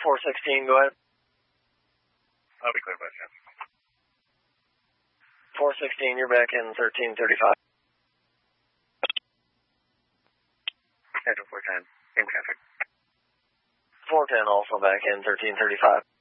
416, go ahead. I'll be clear by chance. 416, you're back in 1335. Schedule 410, in traffic. 410 also back in 1335.